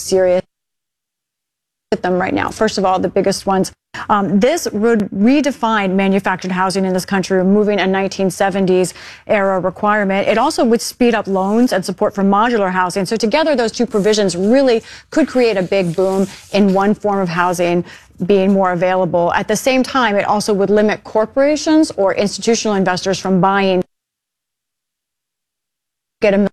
serious at them right now. First of all, the biggest ones. This would redefine manufactured housing in this country, removing a 1970s era requirement. It also would speed up loans and support for modular housing. So together, those two provisions really could create a big boom in one form of housing being more available. At the same time, it also would limit corporations or institutional investors from buying. Get a